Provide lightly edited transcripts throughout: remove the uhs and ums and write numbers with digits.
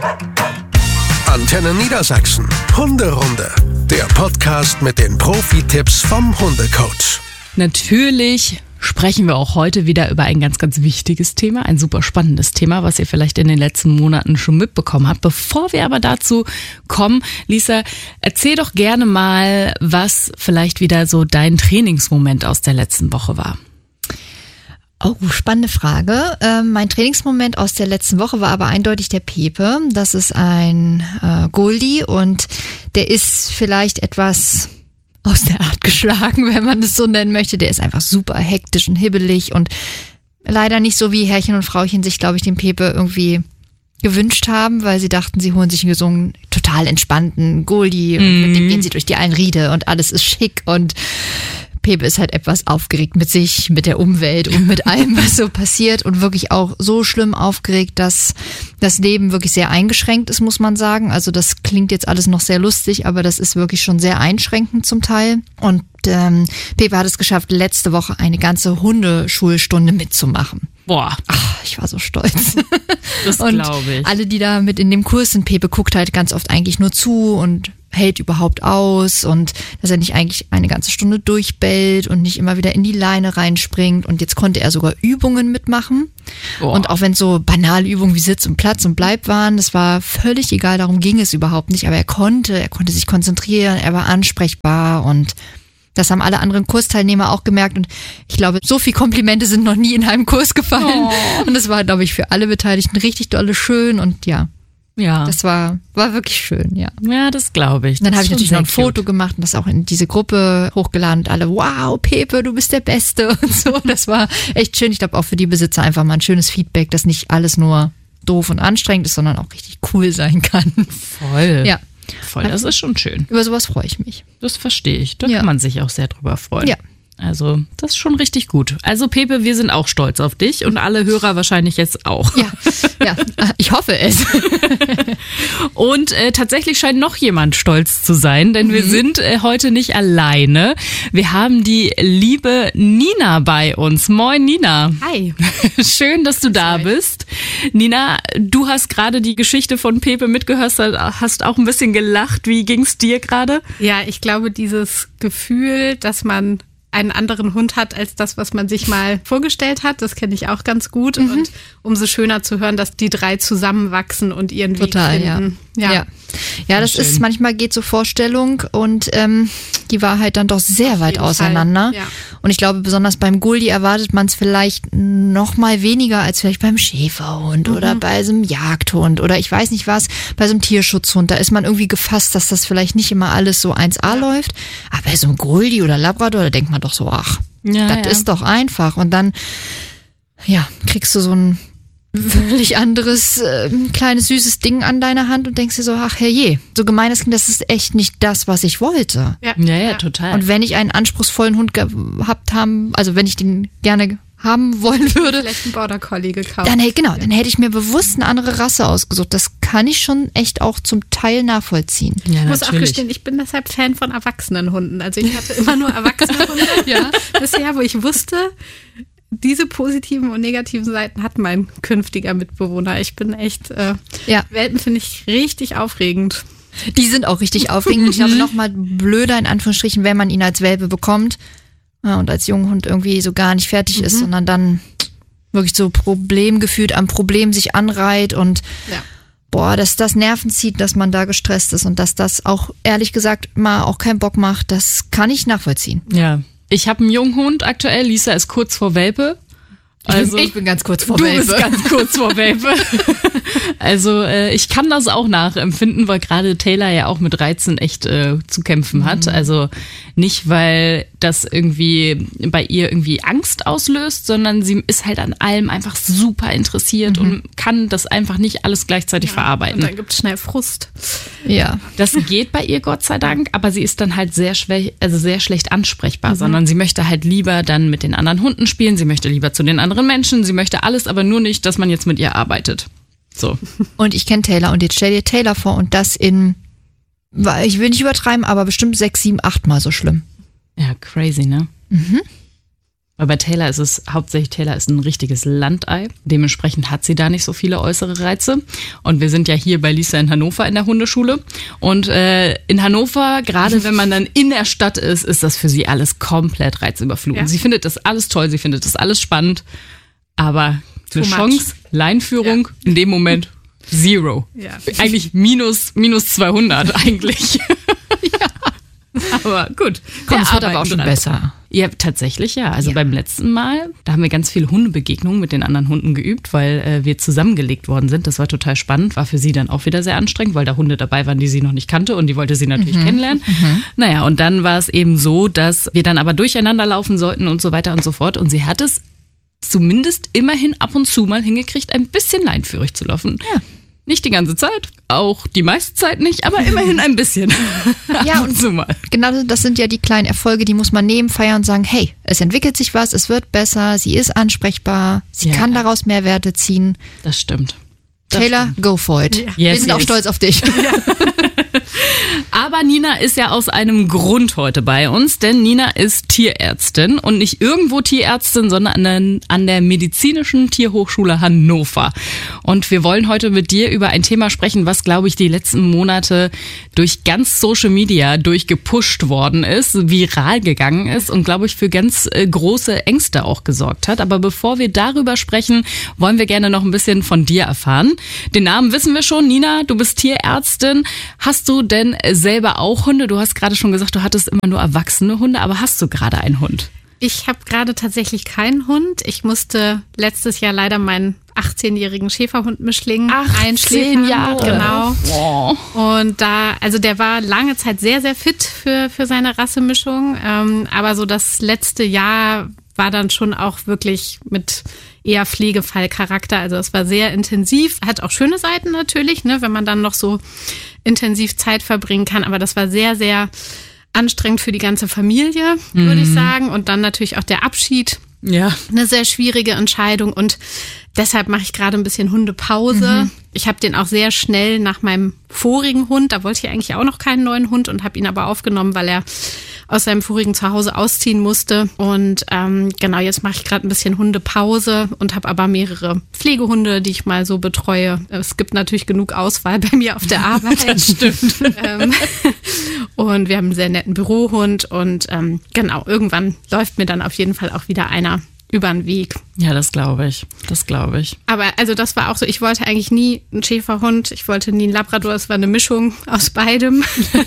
Antenne Niedersachsen. Hunderunde. Der Podcast mit den Profi-Tipps vom Hundecoach. Natürlich sprechen wir auch heute wieder über ein ganz, ganz wichtiges Thema, ein super spannendes Thema, was ihr vielleicht in den letzten Monaten schon mitbekommen habt. Bevor wir aber dazu kommen, Lisa, erzähl doch gerne mal, was vielleicht wieder so dein Trainingsmoment aus der letzten Woche war. Oh, spannende Frage. Mein Trainingsmoment aus der letzten Woche war aber eindeutig der Pepe. Das ist ein Goldie und der ist vielleicht etwas aus der Art geschlagen, wenn man es so nennen möchte. Der ist einfach super hektisch und hibbelig und leider nicht so wie Herrchen und Frauchen sich, glaube ich, den Pepe irgendwie gewünscht haben, weil sie dachten, sie holen sich einen so einen total entspannten Goldie und mit dem gehen sie durch die Einriede und alles ist schick und Pepe ist halt etwas aufgeregt mit sich, mit der Umwelt und mit allem, was so passiert und wirklich auch so schlimm aufgeregt, dass das Leben wirklich sehr eingeschränkt ist, muss man sagen. Also das klingt jetzt alles noch sehr lustig, aber das ist wirklich schon sehr einschränkend zum Teil. Und Pepe hat es geschafft, letzte Woche eine ganze Hundeschulstunde mitzumachen. Boah. Ach, ich war so stolz. Das glaube ich. Alle, die da mit in dem Kurs sind, Pepe guckt halt ganz oft eigentlich nur zu und hält überhaupt aus und dass er nicht eigentlich eine ganze Stunde durchbellt und nicht immer wieder in die Leine reinspringt. Und jetzt konnte er sogar Übungen mitmachen. Boah. Und auch wenn es so banale Übungen wie Sitz und Platz und Bleib waren, das war völlig egal, darum ging es überhaupt nicht. Aber er konnte sich konzentrieren, er war ansprechbar und das haben alle anderen Kursteilnehmer auch gemerkt und ich glaube, so viel Komplimente sind noch nie in einem Kurs gefallen. Und das war, glaube ich, für alle Beteiligten richtig dolle schön und ja, das war wirklich schön, ja. Ja, das glaube ich. Und dann habe ich natürlich noch ein Foto gemacht und das auch in diese Gruppe hochgeladen und alle, wow, Pepe, du bist der Beste und so. Das war echt schön. Ich glaube auch für die Besitzer einfach mal ein schönes Feedback, dass nicht alles nur doof und anstrengend ist, sondern auch richtig cool sein kann. Voll. Ja. Voll, das ist schon schön. Über sowas freue ich mich. Das verstehe ich. Da kann man sich auch sehr drüber freuen. Ja. Also, das ist schon richtig gut. Also, Pepe, wir sind auch stolz auf dich und alle Hörer wahrscheinlich jetzt auch. Ja, ich hoffe es. Und tatsächlich scheint noch jemand stolz zu sein, denn wir sind heute nicht alleine. Wir haben die liebe Nina bei uns. Moin, Nina. Hi. Schön, dass du da bist. Nina, du hast gerade die Geschichte von Pepe mitgehört, hast auch ein bisschen gelacht. Wie ging's dir gerade? Ja, ich glaube, dieses Gefühl, dass man einen anderen Hund hat als das, was man sich mal vorgestellt hat. Das kenne ich auch ganz gut. Und umso schöner zu hören, dass die drei zusammenwachsen und ihren Weg finden. Ja, das ist, manchmal geht so Vorstellung und die Wahrheit dann doch sehr weit auseinander. Ja. Und ich glaube, besonders beim Goldie erwartet man es vielleicht noch mal weniger als vielleicht beim Schäferhund oder bei so einem Jagdhund oder ich weiß nicht was, bei so einem Tierschutzhund. Da ist man irgendwie gefasst, dass das vielleicht nicht immer alles so 1A läuft. Aber bei so einem Goldie oder Labrador, da denkt man doch so, ach, das ist doch einfach. Und dann, kriegst du so ein völlig anderes, kleines, süßes Ding an deiner Hand und denkst dir so, ach herrje, so gemeines Kind, das ist echt nicht das, was ich wollte. Ja, total. Und wenn ich einen anspruchsvollen Hund gehabt haben, also wenn ich den gerne haben wollen würde, vielleicht einen Border Collie gekauft. Dann hätte ich mir bewusst eine andere Rasse ausgesucht. Das kann ich schon echt auch zum Teil nachvollziehen. Ja, ich muss auch gestehen, ich bin deshalb Fan von erwachsenen Hunden. Also ich hatte immer nur erwachsene Hunde bisher, wo ich wusste, diese positiven und negativen Seiten hat mein künftiger Mitbewohner. Ich bin echt, Welpen finde ich richtig aufregend. Die sind auch richtig aufregend. Ich glaube, noch mal blöder in Anführungsstrichen, wenn man ihn als Welpe bekommt und als Junghund irgendwie so gar nicht fertig ist, sondern dann wirklich so problemgefühlt am Problem sich anreiht und dass das Nerven zieht, dass man da gestresst ist und dass das auch, ehrlich gesagt, mal auch keinen Bock macht, das kann ich nachvollziehen. Ja. Ich habe einen Junghund aktuell. Lisa ist kurz vor Welpe. Also, ich bin ganz kurz vor Welpe. Du bist ganz kurz vor Welpe. Also ich kann das auch nachempfinden, weil gerade Taylor ja auch mit Reizen echt zu kämpfen hat. Also nicht, weil das irgendwie bei ihr irgendwie Angst auslöst, sondern sie ist halt an allem einfach super interessiert und kann das einfach nicht alles gleichzeitig verarbeiten. Und dann gibt es schnell Frust. Ja. Das geht bei ihr Gott sei Dank, aber sie ist dann halt sehr schlecht ansprechbar, sondern sie möchte halt lieber dann mit den anderen Hunden spielen, sie möchte lieber zu den anderen Menschen, sie möchte alles, aber nur nicht, dass man jetzt mit ihr arbeitet. So. Und ich kenne Taylor und jetzt stell dir Taylor vor und das in, ich will nicht übertreiben, aber bestimmt 6, 7, 8 Mal so schlimm. Ja, crazy, ne? Weil bei Taylor ist es hauptsächlich, Taylor ist ein richtiges Landei. Dementsprechend hat sie da nicht so viele äußere Reize. Und wir sind ja hier bei Lisa in Hannover in der Hundeschule. Und in Hannover, gerade wenn man dann in der Stadt ist, ist das für sie alles komplett reizüberflutend. Ja. Sie findet das alles toll, sie findet das alles spannend. Aber eine Chance, Leinführung, in dem Moment 0. Ja. Eigentlich minus 200 eigentlich. Ja. Aber gut. Komm, es wird aber auch schon besser. Ja, tatsächlich ja. Also beim letzten Mal, da haben wir ganz viele Hundebegegnungen mit den anderen Hunden geübt, weil wir zusammengelegt worden sind. Das war total spannend, war für sie dann auch wieder sehr anstrengend, weil da Hunde dabei waren, die sie noch nicht kannte und die wollte sie natürlich kennenlernen. Naja, und dann war es eben so, dass wir dann aber durcheinander laufen sollten und so weiter und so fort. Und sie hat es zumindest immerhin ab und zu mal hingekriegt, ein bisschen leinführig zu laufen. Ja. Nicht die ganze Zeit, auch die meiste Zeit nicht, aber immerhin ein bisschen. Ja, und so mal. Genau, das sind ja die kleinen Erfolge, die muss man nehmen, feiern und sagen, hey, es entwickelt sich was, es wird besser, sie ist ansprechbar, sie kann daraus Mehrwerte ziehen. Das stimmt. Taylor, go for it. Ja. Wir sind auch stolz auf dich. Ja. Aber Nina ist ja aus einem Grund heute bei uns, denn Nina ist Tierärztin und nicht irgendwo Tierärztin, sondern an der Medizinischen Tierhochschule Hannover. Und wir wollen heute mit dir über ein Thema sprechen, was, glaube ich, die letzten Monate durch ganz Social Media durchgepusht worden ist, viral gegangen ist und, glaube ich, für ganz große Ängste auch gesorgt hat. Aber bevor wir darüber sprechen, wollen wir gerne noch ein bisschen von dir erfahren. Den Namen wissen wir schon. Nina, du bist Tierärztin. Hast du denn selber auch Hunde? Du hast gerade schon gesagt, du hattest immer nur erwachsene Hunde, aber hast du gerade einen Hund? Ich habe gerade tatsächlich keinen Hund. Ich musste letztes Jahr leider meinen 18-jährigen Schäferhund-Mischling einschläfern. 18 Jahre. Genau. Oh. Und also der war lange Zeit sehr, sehr fit für seine Rassemischung. Aber so das letzte Jahr war dann schon auch wirklich mit eher Pflegefallcharakter. Also es war sehr intensiv. Hat auch schöne Seiten natürlich, ne, wenn man dann noch so intensiv Zeit verbringen kann. Aber das war sehr, sehr anstrengend für die ganze Familie, würde ich sagen. Und dann natürlich auch der Abschied. Ja. Eine sehr schwierige Entscheidung. Und deshalb mache ich gerade ein bisschen Hundepause. Ich habe den auch sehr schnell nach meinem vorigen Hund, da wollte ich eigentlich auch noch keinen neuen Hund und habe ihn aber aufgenommen, weil er aus seinem vorigen Zuhause ausziehen musste. Und genau, jetzt mache ich gerade ein bisschen Hundepause und habe aber mehrere Pflegehunde, die ich mal so betreue. Es gibt natürlich genug Auswahl bei mir auf der Arbeit. Das stimmt. Und wir haben einen sehr netten Bürohund und genau, irgendwann läuft mir dann auf jeden Fall auch wieder einer über den Weg. Ja, das glaube ich. Aber also das war auch so, ich wollte eigentlich nie einen Schäferhund, ich wollte nie einen Labrador, es war eine Mischung aus beidem.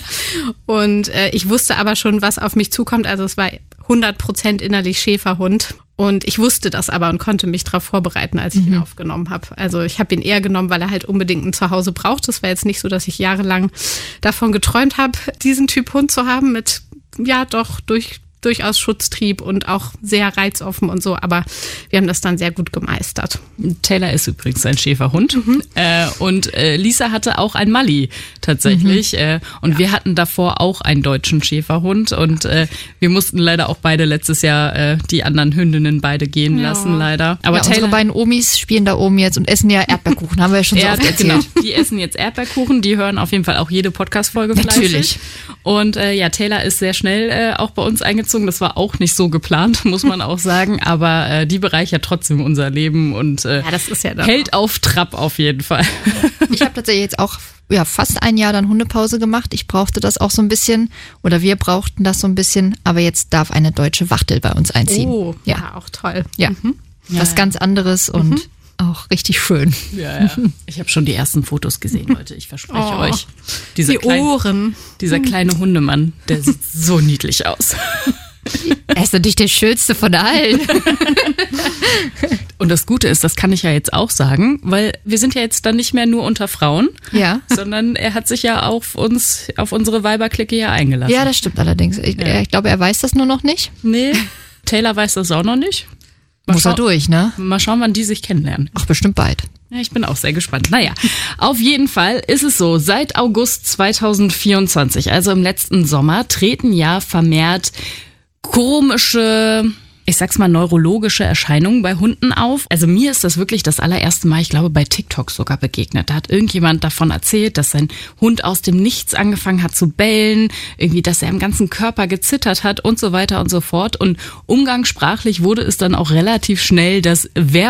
Und ich wusste aber schon, was auf mich zukommt. Also es war 100% innerlich Schäferhund. Und ich wusste das aber und konnte mich darauf vorbereiten, als ich ihn aufgenommen habe. Also ich habe ihn eher genommen, weil er halt unbedingt ein Zuhause braucht. Das war jetzt nicht so, dass ich jahrelang davon geträumt habe, diesen Typ Hund zu haben mit, ja doch, durchaus Schutztrieb und auch sehr reizoffen und so, aber wir haben das dann sehr gut gemeistert. Taylor ist übrigens ein Schäferhund und Lisa hatte auch ein Malli tatsächlich und wir hatten davor auch einen deutschen Schäferhund und wir mussten leider auch beide letztes Jahr die anderen Hündinnen beide gehen lassen, leider. Aber ja, unsere beiden Omis spielen da oben jetzt und essen ja Erdbeerkuchen, haben wir ja schon so oft erzählt. Genau, die essen jetzt Erdbeerkuchen, die hören auf jeden Fall auch jede Podcast-Folge fleißig. Natürlich. Und ja, Taylor ist sehr schnell auch bei uns eingezogen. Das war auch nicht so geplant, muss man auch sagen, aber die bereichert trotzdem unser Leben und das ist ja hält auf Trab auf jeden Fall. Ich habe tatsächlich jetzt auch fast ein Jahr dann Hundepause gemacht. Ich brauchte das auch so ein bisschen oder wir brauchten das so ein bisschen, aber jetzt darf eine deutsche Wachtel bei uns einziehen. Oh, ja, auch toll. Ja, was ganz anderes und auch richtig schön. Ja. Ich habe schon die ersten Fotos gesehen, Leute. Ich verspreche euch. Ohren. Dieser kleine Hundemann, der sieht so niedlich aus. Er ist natürlich der schönste von allen. Und das Gute ist, das kann ich ja jetzt auch sagen, weil wir sind ja jetzt dann nicht mehr nur unter Frauen, sondern er hat sich ja auf unsere Weiberklicke hier eingelassen. Ja, das stimmt allerdings. Ich glaube, er weiß das nur noch nicht. Nee, Taylor weiß das auch noch nicht. Muss er durch, ne? Mal schauen, wann die sich kennenlernen. Ach, bestimmt bald. Ja, ich bin auch sehr gespannt. Naja, auf jeden Fall ist es so, seit August 2024, also im letzten Sommer, treten ja vermehrt komische, ich sag's mal, neurologische Erscheinungen bei Hunden auf. Also mir ist das wirklich das allererste Mal, ich glaube, bei TikTok sogar begegnet. Da hat irgendjemand davon erzählt, dass sein Hund aus dem Nichts angefangen hat zu bellen, irgendwie, dass er im ganzen Körper gezittert hat und so weiter und so fort. Und umgangssprachlich wurde es dann auch relativ schnell das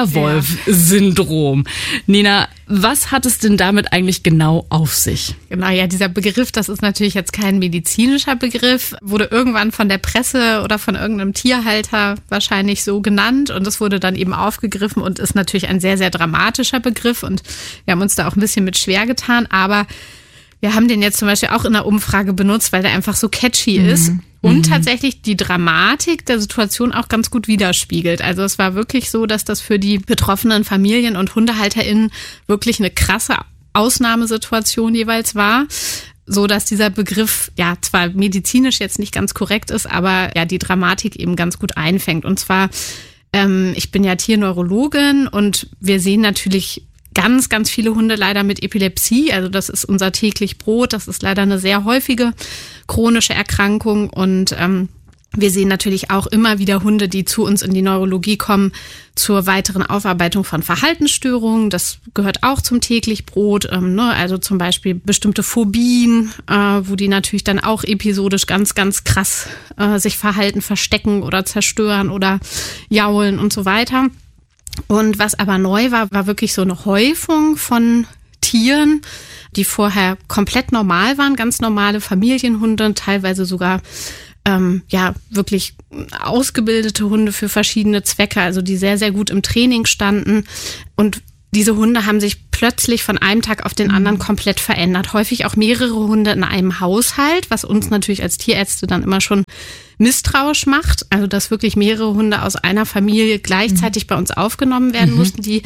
Werwolf-Syndrom. Nina, was hat es denn damit eigentlich genau auf sich? Genau, ja, dieser Begriff, das ist natürlich jetzt kein medizinischer Begriff, wurde irgendwann von der Presse oder von irgendeinem Tierhalter wahrscheinlich so genannt und es wurde dann eben aufgegriffen und ist natürlich ein sehr, sehr dramatischer Begriff und wir haben uns da auch ein bisschen mit schwer getan, aber wir haben den jetzt zum Beispiel auch in der Umfrage benutzt, weil der einfach so catchy ist und tatsächlich die Dramatik der Situation auch ganz gut widerspiegelt. Also es war wirklich so, dass das für die betroffenen Familien und HundehalterInnen wirklich eine krasse Ausnahmesituation jeweils war, so dass dieser Begriff ja zwar medizinisch jetzt nicht ganz korrekt ist, aber ja die Dramatik eben ganz gut einfängt. Und zwar, ich bin ja Tierneurologin und wir sehen natürlich ganz, ganz viele Hunde leider mit Epilepsie. Also das ist unser täglich Brot. Das ist leider eine sehr häufige chronische Erkrankung. Und wir sehen natürlich auch immer wieder Hunde, die zu uns in die Neurologie kommen, zur weiteren Aufarbeitung von Verhaltensstörungen. Das gehört auch zum täglich Brot. Also zum Beispiel bestimmte Phobien, wo die natürlich dann auch episodisch ganz, ganz krass sich verhalten, verstecken oder zerstören oder jaulen und so weiter. Und was aber neu war, war wirklich so eine Häufung von Tieren, die vorher komplett normal waren, ganz normale Familienhunde, teilweise sogar wirklich ausgebildete Hunde für verschiedene Zwecke, also die sehr, sehr gut im Training standen. Und diese Hunde haben sich plötzlich von einem Tag auf den anderen komplett verändert. Häufig auch mehrere Hunde in einem Haushalt, was uns natürlich als Tierärzte dann immer schon misstrauisch macht. Also dass wirklich mehrere Hunde aus einer Familie gleichzeitig bei uns aufgenommen werden mussten, die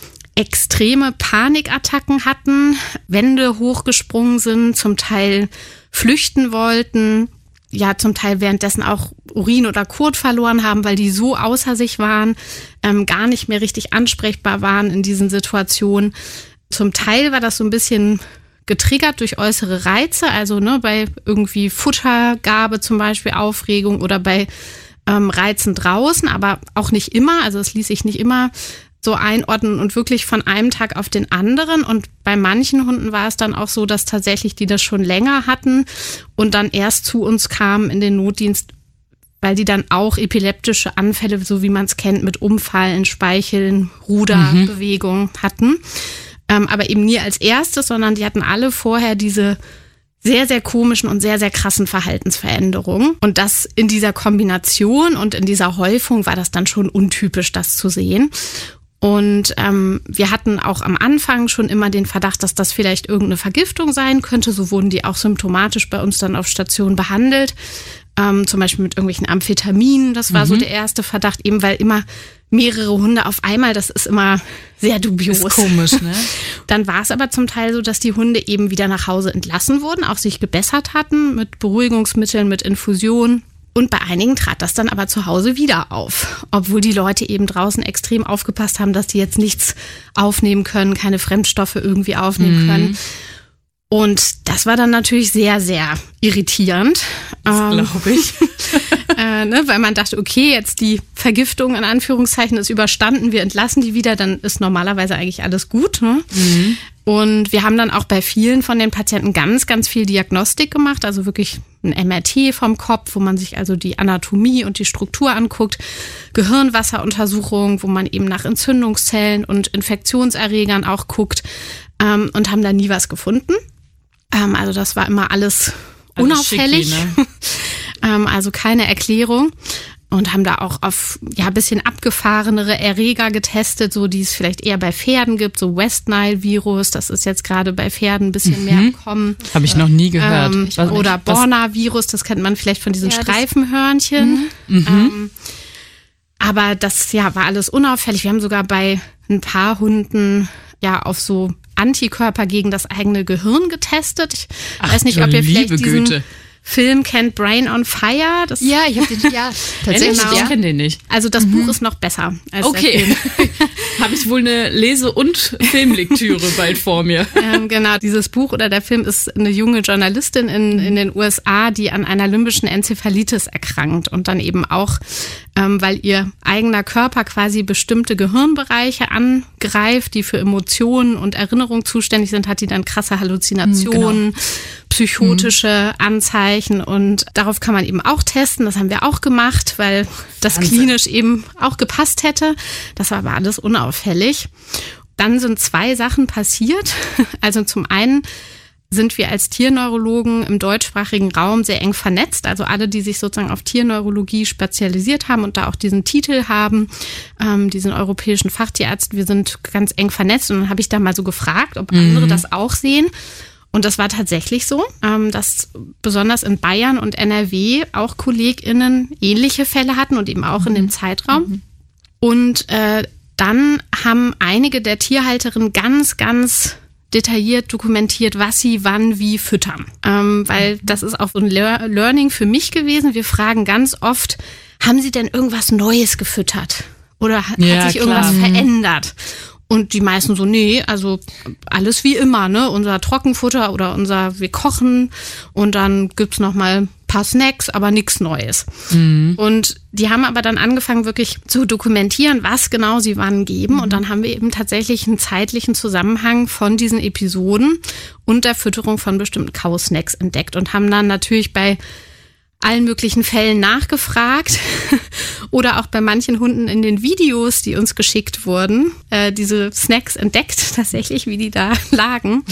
extreme Panikattacken hatten, Wände hochgesprungen sind, zum Teil flüchten wollten, ja zum Teil währenddessen auch Urin oder Kot verloren haben, weil die so außer sich waren, gar nicht mehr richtig ansprechbar waren in diesen Situationen. Zum Teil war das so ein bisschen getriggert durch äußere Reize, also bei irgendwie Futtergabe zum Beispiel Aufregung oder bei Reizen draußen, aber auch nicht immer, also es ließ sich nicht immer so einordnen und wirklich von einem Tag auf den anderen. Und bei manchen Hunden war es dann auch so, dass tatsächlich die das schon länger hatten und dann erst zu uns kamen in den Notdienst, weil die dann auch epileptische Anfälle, so wie man es kennt, mit Umfallen, Speicheln, Ruderbewegungen hatten. Aber eben nie als erstes, sondern die hatten alle vorher diese sehr, sehr komischen und sehr, sehr krassen Verhaltensveränderungen. Und das in dieser Kombination und in dieser Häufung war das dann schon untypisch, das zu sehen. Und wir hatten auch am Anfang schon immer den Verdacht, dass das vielleicht irgendeine Vergiftung sein könnte. So wurden die auch symptomatisch bei uns dann auf Station behandelt. Zum Beispiel mit irgendwelchen Amphetaminen. Das war so der erste Verdacht, eben weil immer mehrere Hunde auf einmal, das ist immer sehr dubios. Ist komisch, ne? Dann war es aber zum Teil so, dass die Hunde eben wieder nach Hause entlassen wurden, auch sich gebessert hatten mit Beruhigungsmitteln, mit Infusion. Und bei einigen trat das dann aber zu Hause wieder auf, obwohl die Leute eben draußen extrem aufgepasst haben, dass die jetzt nichts aufnehmen können, keine Fremdstoffe irgendwie aufnehmen können. Und das war dann natürlich sehr, sehr irritierend. Das glaube ich. Weil man dachte, okay, jetzt die Vergiftung in Anführungszeichen ist überstanden, wir entlassen die wieder, dann ist normalerweise eigentlich alles gut. Ne? Und wir haben dann auch bei vielen von den Patienten ganz, ganz viel Diagnostik gemacht, also wirklich ein MRT vom Kopf, wo man sich also die Anatomie und die Struktur anguckt, Gehirnwasseruntersuchung, wo man eben nach Entzündungszellen und Infektionserregern auch guckt und haben da nie was gefunden. Also das war immer alles unauffällig, schicki, ne? Also keine Erklärung. Und haben da auch auf ein bisschen abgefahrenere Erreger getestet, so die es vielleicht eher bei Pferden gibt, so West Nile Virus, das ist jetzt gerade bei Pferden ein bisschen mehr im Kommen. Habe ich noch nie gehört. Oder Borna Virus, das kennt man vielleicht von diesen Streifenhörnchen. Aber das war alles unauffällig. Wir haben sogar bei ein paar Hunden auf so Antikörper gegen das eigene Gehirn getestet. Ich weiß nicht, ob ihr vielleicht diesen Film kennt, Brain on Fire. Ich habe den, tatsächlich. Ich kenne den nicht. Also das Buch ist noch besser als der Film. habe ich wohl eine Lese- und Filmlektüre bald vor mir. Genau, dieses Buch oder der Film ist eine junge Journalistin in den USA, die an einer limbischen Enzephalitis erkrankt und dann eben auch, weil ihr eigener Körper quasi bestimmte Gehirnbereiche angreift, die für Emotionen und Erinnerung zuständig sind, hat die dann krasse Halluzinationen, psychotische Anzeichen und darauf kann man eben auch testen. Das haben wir auch gemacht, weil das klinisch eben auch gepasst hätte. Das war aber alles unauffällig. Dann sind 2 Sachen passiert. Also zum einen sind wir als Tierneurologen im deutschsprachigen Raum sehr eng vernetzt. Also alle, die sich sozusagen auf Tierneurologie spezialisiert haben und da auch diesen Titel haben, diesen europäischen Fachtierarzt, wir sind ganz eng vernetzt. Und dann habe ich da mal so gefragt, ob andere das auch sehen. Und das war tatsächlich so, dass besonders in Bayern und NRW auch KollegInnen ähnliche Fälle hatten und eben auch in dem Zeitraum. Und dann haben einige der Tierhalterinnen ganz, ganz detailliert dokumentiert, was sie wann wie füttern. Weil das ist auch so ein Learning für mich gewesen. Wir fragen ganz oft, haben Sie denn irgendwas Neues gefüttert? Oder hat sich irgendwas verändert? Und die meisten so, nee, also alles wie immer, ne? Unser Trockenfutter oder wir kochen und dann gibt's noch mal ein paar Snacks, aber nichts Neues. Und die haben aber dann angefangen, wirklich zu dokumentieren, was genau sie wann geben. Und dann haben wir eben tatsächlich einen zeitlichen Zusammenhang von diesen Episoden und der Fütterung von bestimmten Kausnacks entdeckt und haben dann natürlich bei allen möglichen Fällen nachgefragt oder auch bei manchen Hunden in den Videos, die uns geschickt wurden, diese Snacks entdeckt tatsächlich, wie die da lagen,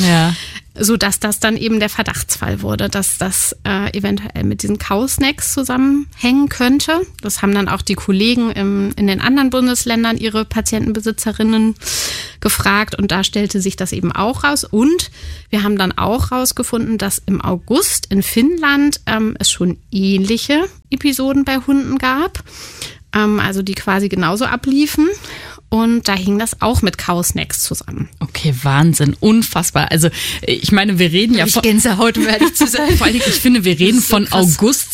so dass das dann eben der Verdachtsfall wurde, dass das eventuell mit diesen Kausnacks zusammenhängen könnte. Das haben dann auch die Kollegen in den anderen Bundesländern ihre Patientenbesitzerinnen gefragt und da stellte sich das eben auch raus. Und wir haben dann auch rausgefunden, dass im August in Finnland es schon ähnliche Episoden bei Hunden gab, also die quasi genauso abliefen. Und da hing das auch mit Kausnacks zusammen. Okay, Wahnsinn, unfassbar. Also ich meine, wir reden ja von Gänsehaut, um ehrlich zu sein. Vor allem, ich finde, wir reden von August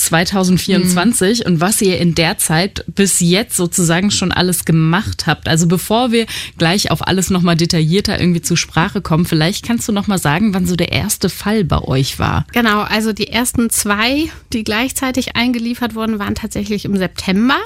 2024 und was ihr in der Zeit bis jetzt sozusagen schon alles gemacht habt. Also bevor wir gleich auf alles nochmal detaillierter irgendwie zur Sprache kommen, vielleicht kannst du nochmal sagen, wann so der erste Fall bei euch war. Genau, also die ersten 2, die gleichzeitig eingeliefert wurden, waren tatsächlich im September.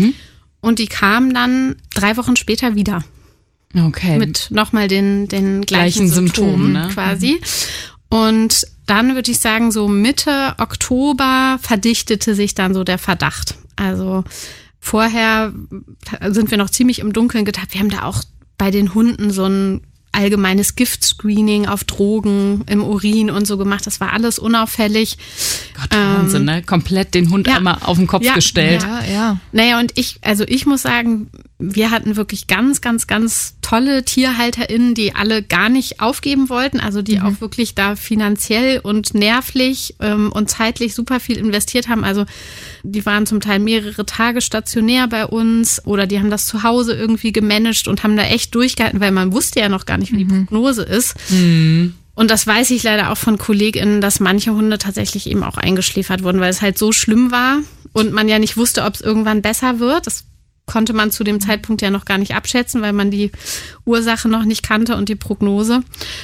Und die kamen dann 3 Wochen später wieder. Okay. Mit nochmal den gleichen Symptomen ne? quasi. Und dann würde ich sagen, so Mitte Oktober verdichtete sich dann so der Verdacht. Also vorher sind wir noch ziemlich im Dunkeln getappt. Wir haben da auch bei den Hunden so ein allgemeines Giftscreening auf Drogen im Urin und so gemacht. Das war alles unauffällig. Gott, Wahnsinn, ne? Komplett den Hund einmal auf den Kopf gestellt. Ja. Naja, und ich muss sagen, wir hatten wirklich ganz, ganz, ganz tolle TierhalterInnen, die alle gar nicht aufgeben wollten, also die auch wirklich da finanziell und nervlich und zeitlich super viel investiert haben. Also die waren zum Teil mehrere Tage stationär bei uns oder die haben das zu Hause irgendwie gemanagt und haben da echt durchgehalten, weil man wusste ja noch gar nicht, wie die Prognose ist. Und das weiß ich leider auch von KollegInnen, dass manche Hunde tatsächlich eben auch eingeschläfert wurden, weil es halt so schlimm war und man ja nicht wusste, ob es irgendwann besser wird. Das konnte man zu dem Zeitpunkt ja noch gar nicht abschätzen, weil man die Ursache noch nicht kannte und die Prognose.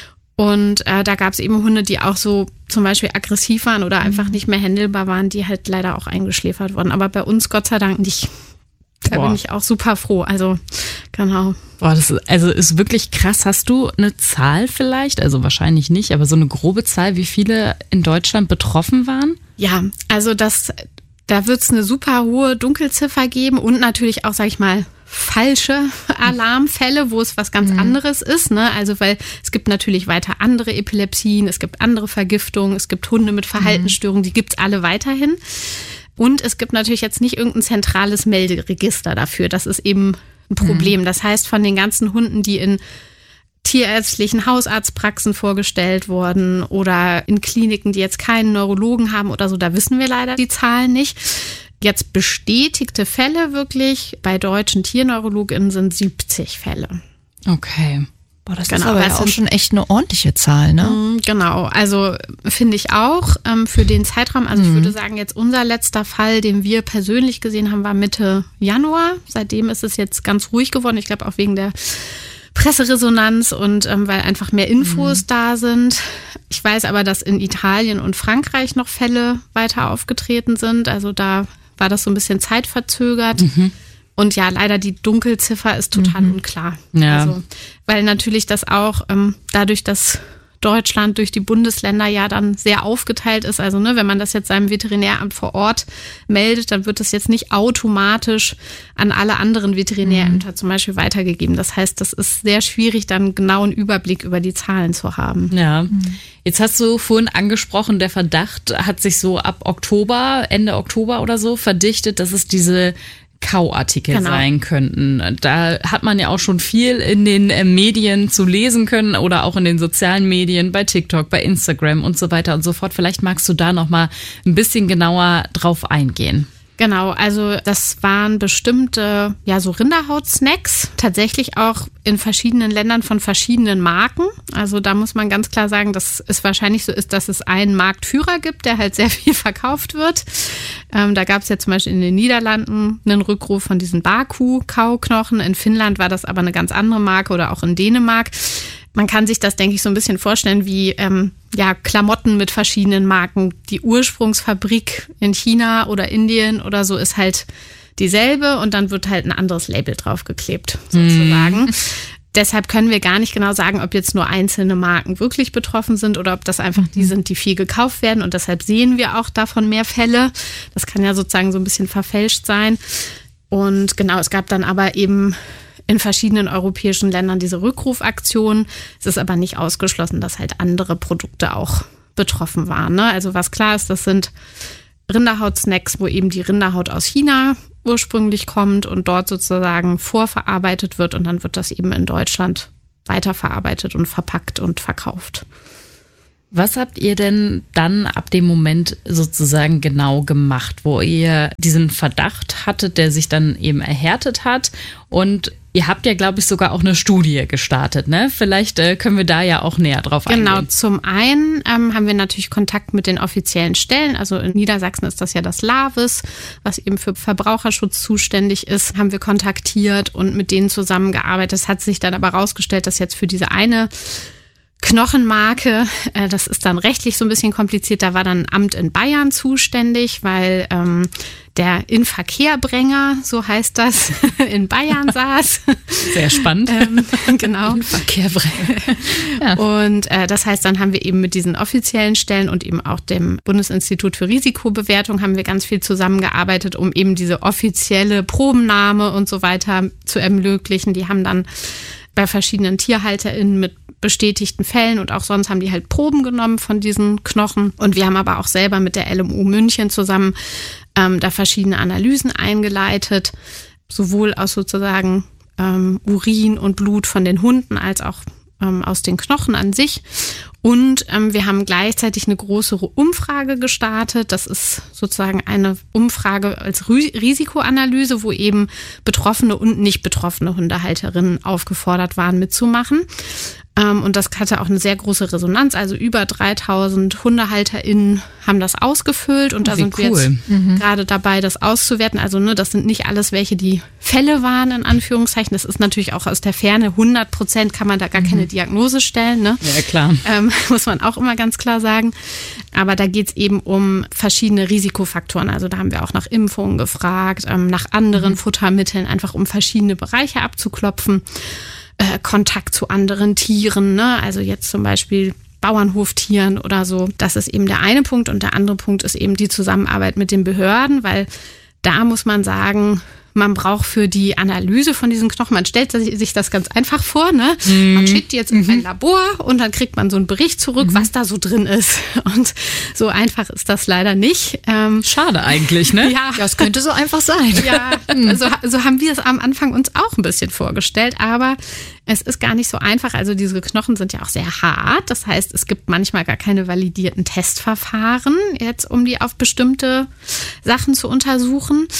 Und da gab es eben Hunde, die auch so zum Beispiel aggressiv waren oder einfach nicht mehr händelbar waren, die halt leider auch eingeschläfert wurden. Aber bei uns Gott sei Dank nicht. Da bin ich auch super froh. Also, genau. Boah, das ist wirklich krass. Hast du eine Zahl vielleicht? Also wahrscheinlich nicht, aber so eine grobe Zahl, wie viele in Deutschland betroffen waren? Ja, also da wird es eine super hohe Dunkelziffer geben und natürlich auch, sag ich mal, falsche Alarmfälle, wo es was ganz anderes ist, ne? Also weil es gibt natürlich weiter andere Epilepsien, es gibt andere Vergiftungen, es gibt Hunde mit Verhaltensstörungen, die gibt's alle weiterhin. Und es gibt natürlich jetzt nicht irgendein zentrales Melderegister dafür. Das ist eben ein Problem. Das heißt, von den ganzen Hunden, die in tierärztlichen Hausarztpraxen vorgestellt wurden oder in Kliniken, die jetzt keinen Neurologen haben oder so, da wissen wir leider die Zahlen nicht. Jetzt bestätigte Fälle wirklich bei deutschen TierneurologInnen sind 70 Fälle. Okay. Boah, das ist aber ja auch schon echt eine ordentliche Zahl, ne? Genau, also finde ich auch für den Zeitraum, also ich würde sagen, jetzt unser letzter Fall, den wir persönlich gesehen haben, war Mitte Januar. Seitdem ist es jetzt ganz ruhig geworden, ich glaube auch wegen der Presseresonanz und weil einfach mehr Infos da sind. Ich weiß aber, dass in Italien und Frankreich noch Fälle weiter aufgetreten sind, also da war das so ein bisschen zeitverzögert. Und ja, leider die Dunkelziffer ist total unklar. Ja. Also, weil natürlich das auch dadurch, dass Deutschland durch die Bundesländer ja dann sehr aufgeteilt ist. Also wenn man das jetzt seinem Veterinäramt vor Ort meldet, dann wird das jetzt nicht automatisch an alle anderen Veterinärämter zum Beispiel weitergegeben. Das heißt, das ist sehr schwierig, dann einen genauen Überblick über die Zahlen zu haben. Ja, jetzt hast du vorhin angesprochen, der Verdacht hat sich so ab Oktober, Ende Oktober oder so verdichtet, dass es diese Kauartikel sein könnten. Da hat man ja auch schon viel in den Medien zu lesen können oder auch in den sozialen Medien, bei TikTok, bei Instagram und so weiter und so fort. Vielleicht magst du da noch mal ein bisschen genauer drauf eingehen. Genau, also das waren bestimmte, so Rinderhautsnacks, tatsächlich auch in verschiedenen Ländern von verschiedenen Marken. Also da muss man ganz klar sagen, dass es wahrscheinlich so ist, dass es einen Marktführer gibt, der halt sehr viel verkauft wird. Da gab es ja zum Beispiel in den Niederlanden einen Rückruf von diesen Baku-Kauknochen. In Finnland war das aber eine ganz andere Marke oder auch in Dänemark. Man kann sich das, denke ich, so ein bisschen vorstellen wie Klamotten mit verschiedenen Marken. Die Ursprungsfabrik in China oder Indien oder so ist halt dieselbe und dann wird halt ein anderes Label draufgeklebt, sozusagen. Deshalb können wir gar nicht genau sagen, ob jetzt nur einzelne Marken wirklich betroffen sind oder ob das einfach die sind, die viel gekauft werden. Und deshalb sehen wir auch davon mehr Fälle. Das kann ja sozusagen so ein bisschen verfälscht sein. Und genau, es gab dann aber eben in verschiedenen europäischen Ländern diese Rückrufaktion. Es ist aber nicht ausgeschlossen, dass halt andere Produkte auch betroffen waren. Ne? Also was klar ist, das sind Rinderhautsnacks, wo eben die Rinderhaut aus China ursprünglich kommt und dort sozusagen vorverarbeitet wird und dann wird das eben in Deutschland weiterverarbeitet und verpackt und verkauft. Was habt ihr denn dann ab dem Moment sozusagen genau gemacht, wo ihr diesen Verdacht hattet, der sich dann eben erhärtet hat? Und ihr habt ja, glaube ich, sogar auch eine Studie gestartet, ne? Vielleicht können wir da ja auch näher drauf eingehen. Genau, zum einen haben wir natürlich Kontakt mit den offiziellen Stellen. Also in Niedersachsen ist das ja das LAVIS, was eben für Verbraucherschutz zuständig ist, haben wir kontaktiert und mit denen zusammengearbeitet. Es hat sich dann aber herausgestellt, dass jetzt für diese eine Knochenmarke, das ist dann rechtlich so ein bisschen kompliziert, da war dann ein Amt in Bayern zuständig, weil der Inverkehrbränger, so heißt das, in Bayern saß. Sehr spannend. Genau. Inverkehrbränger. Ja. Und das heißt, dann haben wir eben mit diesen offiziellen Stellen und eben auch dem Bundesinstitut für Risikobewertung haben wir ganz viel zusammengearbeitet, um eben diese offizielle Probennahme und so weiter zu ermöglichen. Die haben dann bei verschiedenen TierhalterInnen mit bestätigten Fällen und auch sonst haben die halt Proben genommen von diesen Knochen. Und wir haben aber auch selber mit der LMU München zusammen da verschiedene Analysen eingeleitet, sowohl aus sozusagen Urin und Blut von den Hunden als auch aus den Knochen an sich. Und wir haben gleichzeitig eine größere Umfrage gestartet. Das ist sozusagen eine Umfrage als Risikoanalyse, wo eben betroffene und nicht betroffene Hundehalterinnen aufgefordert waren, mitzumachen. Und das hatte auch eine sehr große Resonanz. Also über 3000 HundehalterInnen haben das ausgefüllt und da sind wir jetzt gerade dabei, das auszuwerten. Also das sind nicht alles welche, die Fälle waren, in Anführungszeichen. Das ist natürlich auch aus der Ferne. 100% kann man da gar keine Diagnose stellen. Ne? Ja, klar. Muss man auch immer ganz klar sagen. Aber da geht es eben um verschiedene Risikofaktoren. Also da haben wir auch nach Impfungen gefragt, nach anderen Futtermitteln, einfach um verschiedene Bereiche abzuklopfen. Kontakt zu anderen Tieren, ne? Also jetzt zum Beispiel Bauernhoftieren oder so. Das ist eben der eine Punkt und der andere Punkt ist eben die Zusammenarbeit mit den Behörden, weil da muss man sagen, man braucht für die Analyse von diesen Knochen, man stellt sich das ganz einfach vor, ne? Man schickt die jetzt in ein Labor und dann kriegt man so einen Bericht zurück, was da so drin ist. Und so einfach ist das leider nicht. Schade eigentlich, ne? Ja, es könnte so einfach sein. Ja, so haben wir es am Anfang uns auch ein bisschen vorgestellt, aber es ist gar nicht so einfach. Also diese Knochen sind ja auch sehr hart. Das heißt, es gibt manchmal gar keine validierten Testverfahren, jetzt um die auf bestimmte Sachen zu untersuchen.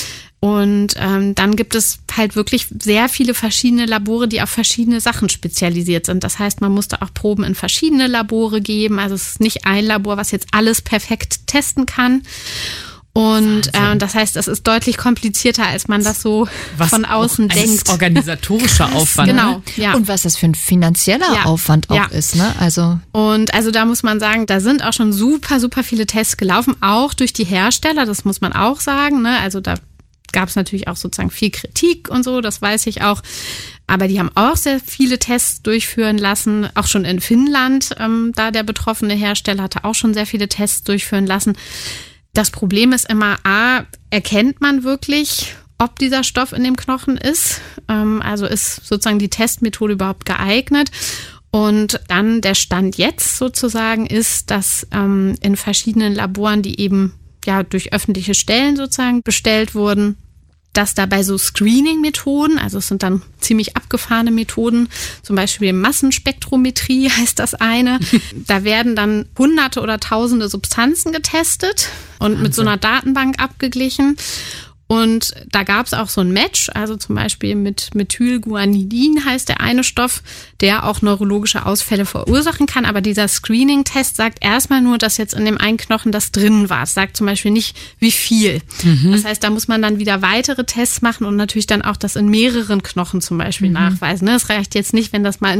Und dann gibt es halt wirklich sehr viele verschiedene Labore, die auf verschiedene Sachen spezialisiert sind. Das heißt, man musste auch Proben in verschiedene Labore geben. Also es ist nicht ein Labor, was jetzt alles perfekt testen kann. Und das heißt, es ist deutlich komplizierter, als man das so von außen denkt. Organisatorischer Aufwand. Genau, ja. Und was das für ein finanzieller Aufwand auch ist, ne? Und also da muss man sagen, da sind auch schon super, super viele Tests gelaufen, auch durch die Hersteller, das muss man auch sagen, ne? Also da gab es natürlich auch sozusagen viel Kritik und so, das weiß ich auch. Aber die haben auch sehr viele Tests durchführen lassen, auch schon in Finnland, da der betroffene Hersteller hatte auch schon sehr viele Tests durchführen lassen. Das Problem ist immer, erkennt man wirklich, ob dieser Stoff in dem Knochen ist? Also ist sozusagen die Testmethode überhaupt geeignet? Und dann der Stand jetzt sozusagen ist, dass in verschiedenen Laboren, die eben durch öffentliche Stellen sozusagen bestellt wurden, dass dabei so Screening-Methoden, also es sind dann ziemlich abgefahrene Methoden, zum Beispiel Massenspektrometrie heißt das eine. Da werden dann Hunderte oder Tausende Substanzen getestet und mit so einer Datenbank abgeglichen. Und da gab es auch so ein Match, also zum Beispiel mit Methylguanidin heißt der eine Stoff, der auch neurologische Ausfälle verursachen kann. Aber dieser Screening-Test sagt erstmal nur, dass jetzt in dem einen Knochen das drin war. Es sagt zum Beispiel nicht, wie viel. Das heißt, da muss man dann wieder weitere Tests machen und natürlich dann auch das in mehreren Knochen zum Beispiel nachweisen. Es reicht jetzt nicht, wenn das mal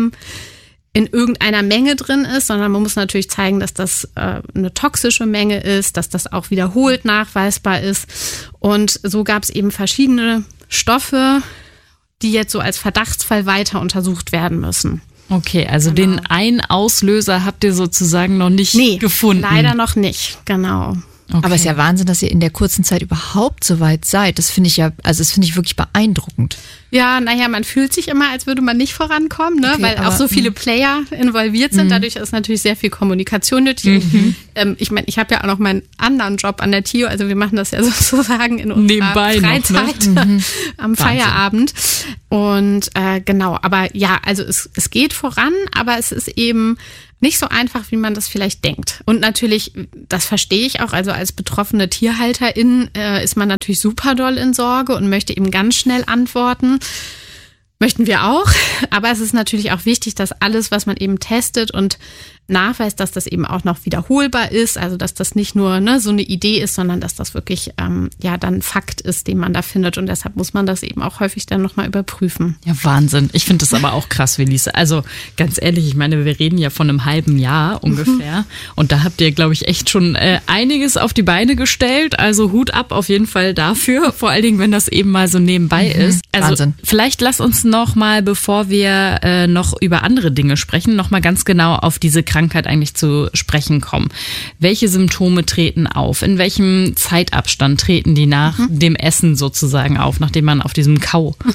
in irgendeiner Menge drin ist, sondern man muss natürlich zeigen, dass das eine toxische Menge ist, dass das auch wiederholt nachweisbar ist. Und so gab es eben verschiedene Stoffe, die jetzt so als Verdachtsfall weiter untersucht werden müssen. Okay, also den einen Auslöser habt ihr sozusagen noch nicht gefunden. Leider noch nicht, genau. Okay. Aber es ist ja Wahnsinn, dass ihr in der kurzen Zeit überhaupt so weit seid. Das finde ich wirklich beeindruckend. Ja, man fühlt sich immer, als würde man nicht vorankommen, ne? Weil auch so viele Player involviert sind. Dadurch ist natürlich sehr viel Kommunikation nötig. Ich habe ja auch noch meinen anderen Job an der TIO, also wir machen das ja sozusagen in unserer Freizeit am Feierabend. Und genau, aber ja, also es geht voran, aber es ist eben nicht so einfach, wie man das vielleicht denkt. Und natürlich, das verstehe ich auch, also als betroffene Tierhalterin ist man natürlich super doll in Sorge und möchte eben ganz schnell antworten. Möchten wir auch, aber es ist natürlich auch wichtig, dass alles, was man eben testet und nachweist, dass das eben auch noch wiederholbar ist, also dass das nicht nur so eine Idee ist, sondern dass das wirklich dann Fakt ist, den man da findet und deshalb muss man das eben auch häufig dann nochmal überprüfen. Ja, Wahnsinn. Ich finde das aber auch krass, Welise. Also ganz ehrlich, ich meine, wir reden ja von einem halben Jahr ungefähr und da habt ihr, glaube ich, echt schon einiges auf die Beine gestellt, also Hut ab auf jeden Fall dafür, vor allen Dingen, wenn das eben mal so nebenbei ist. Also Wahnsinn. Vielleicht lass uns noch mal, bevor wir noch über andere Dinge sprechen, noch mal ganz genau auf diese Krankheit eigentlich zu sprechen kommen. Welche Symptome treten auf? In welchem Zeitabstand treten die nach dem Essen sozusagen auf, nachdem man auf diesem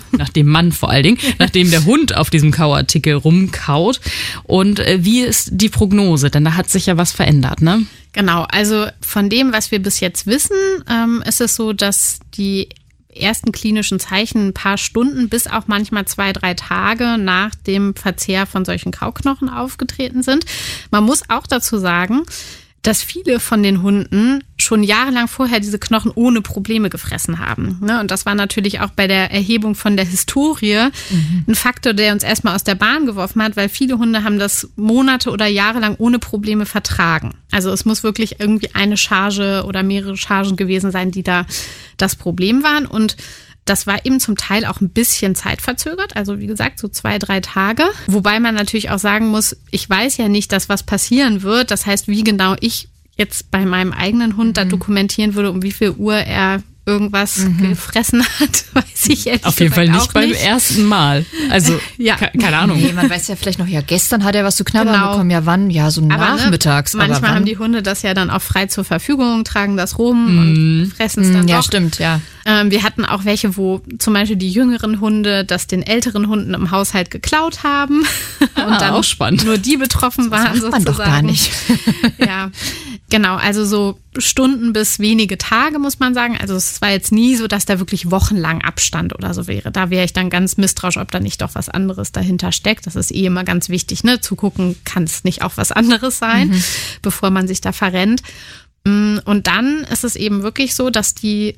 nachdem der Hund auf diesem Kauartikel rumkaut? Und wie ist die Prognose? Denn da hat sich ja was verändert, ne? Genau, also von dem, was wir bis jetzt wissen, ist es so, dass die ersten klinischen Zeichen ein paar Stunden bis auch manchmal 2-3 Tage nach dem Verzehr von solchen Kauknochen aufgetreten sind. Man muss auch dazu sagen, dass viele von den Hunden schon jahrelang vorher diese Knochen ohne Probleme gefressen haben. Und das war natürlich auch bei der Erhebung von der Historie ein Faktor, der uns erstmal aus der Bahn geworfen hat, weil viele Hunde haben das Monate oder Jahre lang ohne Probleme vertragen. Also es muss wirklich irgendwie eine Charge oder mehrere Chargen gewesen sein, die da das Problem waren. Und das war eben zum Teil auch ein bisschen zeitverzögert, also wie gesagt, so 2-3 Tage. Wobei man natürlich auch sagen muss, ich weiß ja nicht, dass was passieren wird. Das heißt, wie genau ich jetzt bei meinem eigenen Hund da dokumentieren würde, um wie viel Uhr er irgendwas gefressen hat, weiß ich ehrlich auf jeden Fall nicht beim ersten Mal. Also, keine Ahnung. Nee, man weiß ja vielleicht noch, gestern hat er was zu knabbern bekommen. Ja, wann? Ja, so nachmittags. Manchmal haben die Hunde das ja dann auch frei zur Verfügung, tragen das rum und fressen es dann doch. Ja, stimmt, ja. Wir hatten auch welche, wo zum Beispiel die jüngeren Hunde das den älteren Hunden im Haushalt geklaut haben. Und dann auch spannend. Nur die betroffen waren sozusagen. Das macht man doch gar nicht. Ja, genau. Also so Stunden bis wenige Tage, muss man sagen. Also es war jetzt nie so, dass da wirklich wochenlang Abstand oder so wäre. Da wäre ich dann ganz misstrauisch, ob da nicht doch was anderes dahinter steckt. Das ist immer ganz wichtig, zu gucken, kann es nicht auch was anderes sein, bevor man sich da verrennt. Und dann ist es eben wirklich so, dass die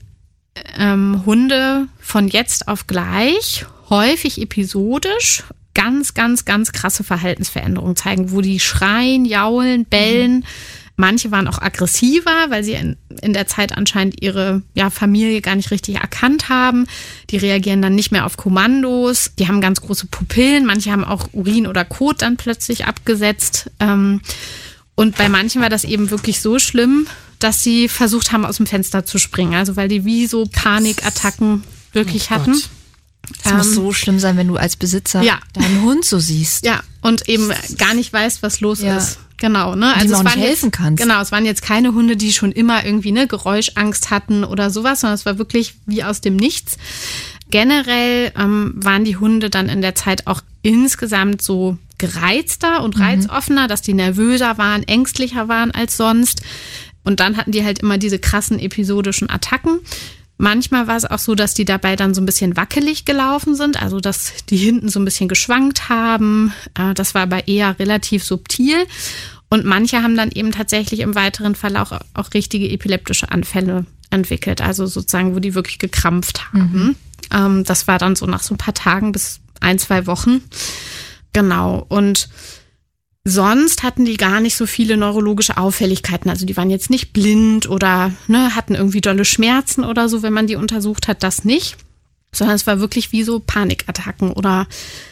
Hunde von jetzt auf gleich, häufig episodisch, ganz, ganz, ganz krasse Verhaltensveränderungen zeigen, wo die schreien, jaulen, bellen. Manche waren auch aggressiver, weil sie in der Zeit anscheinend ihre Familie gar nicht richtig erkannt haben. Die reagieren dann nicht mehr auf Kommandos. Die haben ganz große Pupillen. Manche haben auch Urin oder Kot dann plötzlich abgesetzt. Und bei manchen war das eben wirklich so schlimm, dass sie versucht haben, aus dem Fenster zu springen. Also weil die wie so Panikattacken wirklich hatten. Das muss so schlimm sein, wenn du als Besitzer deinen Hund so siehst. Ja, und eben gar nicht weißt, was los ist. Genau, ne? Also es waren helfen kannst. Genau, es waren jetzt keine Hunde, die schon immer irgendwie Geräuschangst hatten oder sowas, sondern es war wirklich wie aus dem Nichts. Generell waren die Hunde dann in der Zeit auch insgesamt so gereizter und reizoffener, dass die nervöser waren, ängstlicher waren als sonst. Und dann hatten die halt immer diese krassen episodischen Attacken. Manchmal war es auch so, dass die dabei dann so ein bisschen wackelig gelaufen sind, also dass die hinten so ein bisschen geschwankt haben. Das war aber eher relativ subtil. Und manche haben dann eben tatsächlich im weiteren Verlauf auch richtige epileptische Anfälle entwickelt, also sozusagen, wo die wirklich gekrampft haben. Das war dann so nach so ein paar Tagen bis 1-2 Wochen. Genau. Und sonst hatten die gar nicht so viele neurologische Auffälligkeiten. Also die waren jetzt nicht blind oder hatten irgendwie dolle Schmerzen oder so, wenn man die untersucht hat, das nicht. Sondern es war wirklich wie so Panikattacken oder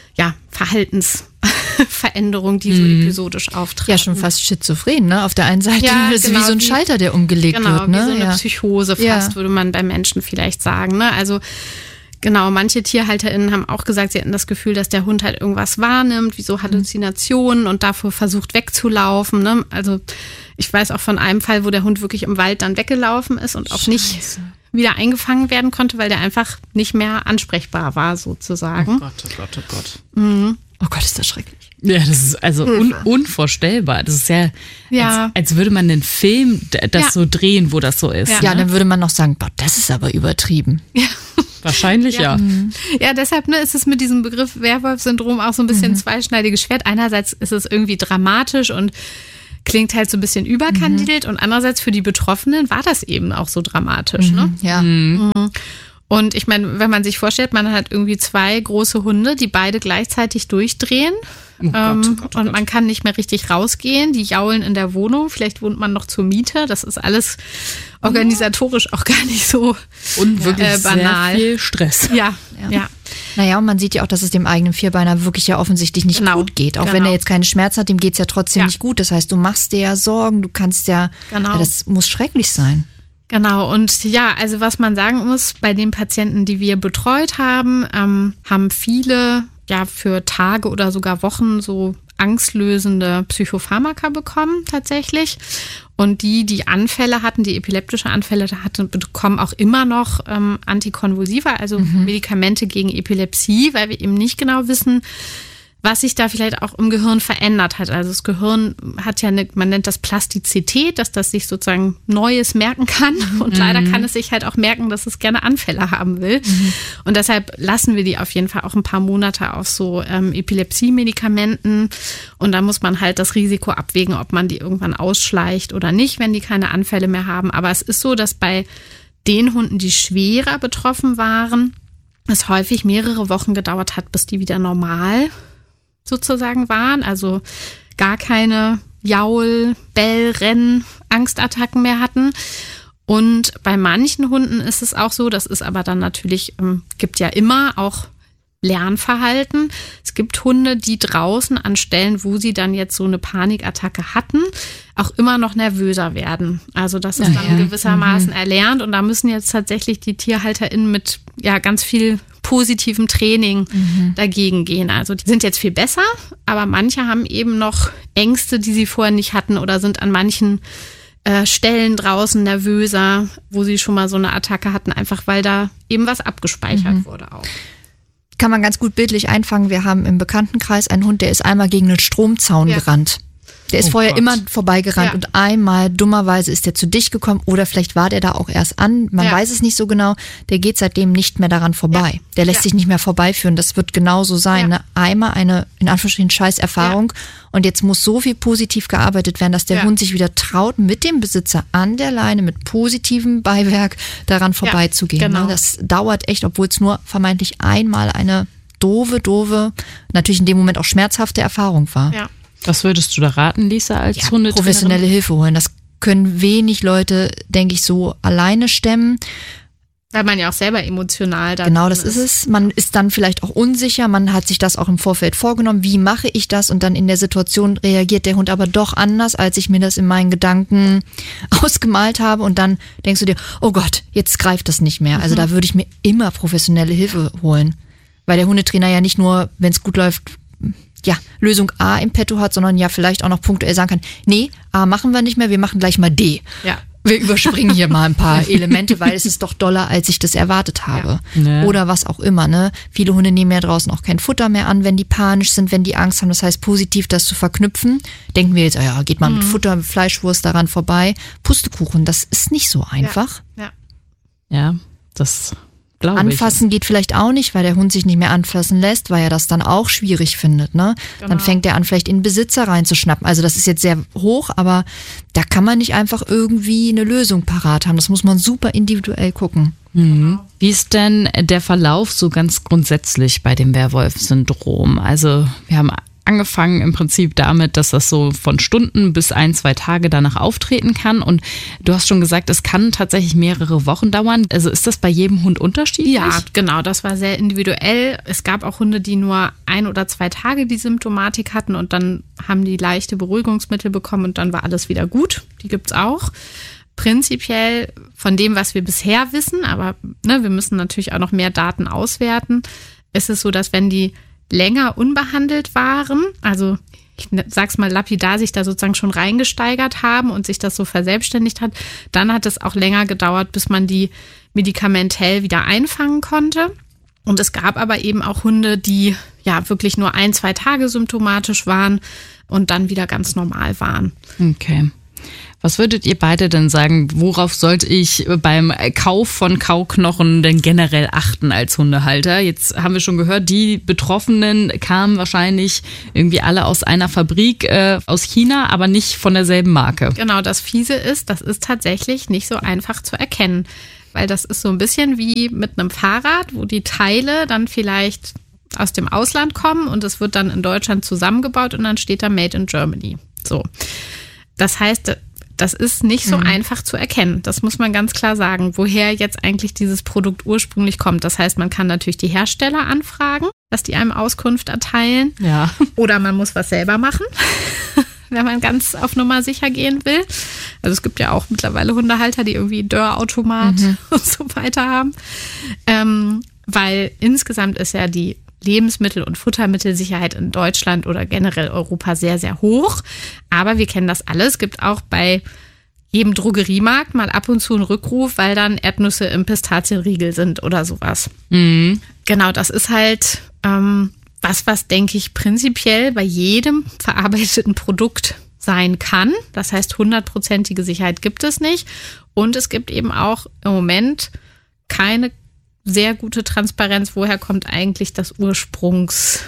Verhaltensveränderungen, die so episodisch auftreten. Ja, schon fast schizophren, ne? Auf der einen Seite ist es wie so ein Schalter, der umgelegt wird, ne? Wie so eine Psychose fast, würde man bei Menschen vielleicht sagen, ne? Also genau, manche TierhalterInnen haben auch gesagt, sie hatten das Gefühl, dass der Hund halt irgendwas wahrnimmt, wie so Halluzinationen und davor versucht wegzulaufen. Ne? Also ich weiß auch von einem Fall, wo der Hund wirklich im Wald dann weggelaufen ist und auch nicht wieder eingefangen werden konnte, weil der einfach nicht mehr ansprechbar war, sozusagen. Oh Gott, oh Gott, oh Gott. Oh Gott, ist das schrecklich. Ja, das ist also unvorstellbar. Das ist als würde man einen Film so drehen, wo das so ist. Ja, dann würde man noch sagen, boah, das ist aber übertrieben. Ja. Wahrscheinlich, ja. Ja, deshalb ist es mit diesem Begriff Werwolf-Syndrom auch so ein bisschen zweischneidiges Schwert. Einerseits ist es irgendwie dramatisch und klingt halt so ein bisschen überkandidelt und andererseits für die Betroffenen war das eben auch so dramatisch. Ne? Ja. Und ich meine, wenn man sich vorstellt, man hat irgendwie 2 große Hunde, die beide gleichzeitig durchdrehen. Und man kann nicht mehr richtig rausgehen. Die jaulen in der Wohnung. Vielleicht wohnt man noch zur Miete. Das ist alles organisatorisch auch gar nicht so und wirklich banal. Sehr viel Stress. Ja. Naja, und man sieht ja auch, dass es dem eigenen Vierbeiner wirklich ja offensichtlich nicht gut geht. Auch wenn er jetzt keine Schmerzen hat, dem geht's ja trotzdem nicht gut. Das heißt, du machst dir ja Sorgen, du kannst das muss schrecklich sein. Genau, und also was man sagen muss, bei den Patienten, die wir betreut haben, haben viele für Tage oder sogar Wochen so angstlösende Psychopharmaka bekommen tatsächlich. Und die Anfälle hatten, die epileptische Anfälle hatten, bekommen auch immer noch Antikonvulsiva, also Medikamente gegen Epilepsie, weil wir eben nicht genau wissen, was sich da vielleicht auch im Gehirn verändert hat. Also das Gehirn hat ja man nennt das Plastizität, dass das sich sozusagen Neues merken kann. Und leider kann es sich halt auch merken, dass es gerne Anfälle haben will. Und deshalb lassen wir die auf jeden Fall auch ein paar Monate auf so Epilepsie-Medikamenten. Und dann muss man halt das Risiko abwägen, ob man die irgendwann ausschleicht oder nicht, wenn die keine Anfälle mehr haben. Aber es ist so, dass bei den Hunden, die schwerer betroffen waren, es häufig mehrere Wochen gedauert hat, bis die wieder normal sozusagen waren, also gar keine Jaul-, Bell-, Renn-, Angstattacken mehr hatten. Und bei manchen Hunden ist es auch so, das ist aber dann natürlich, gibt ja immer auch Lernverhalten. Es gibt Hunde, die draußen an Stellen, wo sie dann jetzt so eine Panikattacke hatten, auch immer noch nervöser werden. Also das ist dann gewissermaßen erlernt und da müssen jetzt tatsächlich die TierhalterInnen mit ganz viel positivem Training dagegen gehen. Also die sind jetzt viel besser, aber manche haben eben noch Ängste, die sie vorher nicht hatten oder sind an manchen Stellen draußen nervöser, wo sie schon mal so eine Attacke hatten, einfach weil da eben was abgespeichert wurde auch. Kann man ganz gut bildlich einfangen. Wir haben im Bekanntenkreis einen Hund, der ist einmal gegen einen Stromzaun gerannt. Der ist vorher immer vorbeigerannt und einmal dummerweise ist der zu dicht gekommen oder vielleicht war der da auch erst an. Man weiß es nicht so genau. Der geht seitdem nicht mehr daran vorbei. Ja. Der lässt sich nicht mehr vorbeiführen. Das wird genauso sein. Ne? Einmal eine, in Anführungsstrichen, Scheißerfahrung und jetzt muss so viel positiv gearbeitet werden, dass der Hund sich wieder traut, mit dem Besitzer an der Leine mit positivem Beiwerk daran vorbeizugehen. Genau. Ne? Das dauert echt, obwohl es nur vermeintlich einmal eine doofe, natürlich in dem Moment auch schmerzhafte Erfahrung war. Ja. Was würdest du da raten, Lisa, als Hundetrainerin? Professionelle Hilfe holen. Das können wenig Leute, denke ich, so alleine stemmen. Weil man ja auch selber emotional da Genau, das ist es. Man ist dann vielleicht auch unsicher. Man hat sich das auch im Vorfeld vorgenommen. Wie mache ich das? Und dann in der Situation reagiert der Hund aber doch anders, als ich mir das in meinen Gedanken ausgemalt habe. Und dann denkst du dir, oh Gott, jetzt greift das nicht mehr. Also da würde ich mir immer professionelle Hilfe holen. Weil der Hundetrainer ja nicht nur, wenn es gut läuft, Lösung A im Petto hat, sondern ja vielleicht auch noch punktuell sagen kann, nee, A machen wir nicht mehr, wir machen gleich mal D. Ja. Wir überspringen hier mal ein paar Elemente, weil es ist doch doller, als ich das erwartet habe. Ja. Oder was auch immer. Ne? Viele Hunde nehmen ja draußen auch kein Futter mehr an, wenn die panisch sind, wenn die Angst haben. Das heißt, positiv das zu verknüpfen. Denken wir jetzt, geht mal mit Futter, mit Fleischwurst daran vorbei. Pustekuchen, das ist nicht so einfach. Ja, das... Anfassen geht vielleicht auch nicht, weil der Hund sich nicht mehr anfassen lässt, weil er das dann auch schwierig findet. Ne? Genau. Dann fängt er an, vielleicht in den Besitzer reinzuschnappen. Also das ist jetzt sehr hoch, aber da kann man nicht einfach irgendwie eine Lösung parat haben. Das muss man super individuell gucken. Mhm. Wie ist denn der Verlauf so ganz grundsätzlich bei dem Werwolf-Syndrom? Also wir haben angefangen im Prinzip damit, dass das so von Stunden bis 1-2 Tage danach auftreten kann. Und du hast schon gesagt, es kann tatsächlich mehrere Wochen dauern. Also ist das bei jedem Hund unterschiedlich? Ja, genau. Das war sehr individuell. Es gab auch Hunde, die nur 1 oder 2 Tage die Symptomatik hatten und dann haben die leichte Beruhigungsmittel bekommen und dann war alles wieder gut. Die gibt's auch. Prinzipiell von dem, was wir bisher wissen, aber wir müssen natürlich auch noch mehr Daten auswerten, ist es so, dass wenn die länger unbehandelt waren, also ich sag's mal lapidar, sich da sozusagen schon reingesteigert haben und sich das so verselbstständigt hat, dann hat es auch länger gedauert, bis man die medikamentell wieder einfangen konnte. Und es gab aber eben auch Hunde, die wirklich nur 1-2 Tage symptomatisch waren und dann wieder ganz normal waren. Okay. Was würdet ihr beide denn sagen, worauf sollte ich beim Kauf von Kauknochen denn generell achten als Hundehalter? Jetzt haben wir schon gehört, die Betroffenen kamen wahrscheinlich irgendwie alle aus einer Fabrik aus China, aber nicht von derselben Marke. Genau, das Fiese ist, das ist tatsächlich nicht so einfach zu erkennen, weil das ist so ein bisschen wie mit einem Fahrrad, wo die Teile dann vielleicht aus dem Ausland kommen und es wird dann in Deutschland zusammengebaut und dann steht da Made in Germany. So. Das heißt, das ist nicht so einfach zu erkennen. Das muss man ganz klar sagen, woher jetzt eigentlich dieses Produkt ursprünglich kommt. Das heißt, man kann natürlich die Hersteller anfragen, dass die einem Auskunft erteilen. Ja. Oder man muss was selber machen, wenn man ganz auf Nummer sicher gehen will. Also es gibt ja auch mittlerweile Hundehalter, die irgendwie Dörrautomat und so weiter haben. Weil insgesamt ist ja die Lebensmittel- und Futtermittelsicherheit in Deutschland oder generell Europa sehr, sehr hoch. Aber wir kennen das alles. Es gibt auch bei jedem Drogeriemarkt mal ab und zu einen Rückruf, weil dann Erdnüsse im Pistazienriegel sind oder sowas. Mhm. Genau, das ist halt was denke ich, prinzipiell bei jedem verarbeiteten Produkt sein kann. Das heißt, 100%ige Sicherheit gibt es nicht. Und es gibt eben auch im Moment keine sehr gute Transparenz, woher kommt eigentlich das Ursprungsmittel,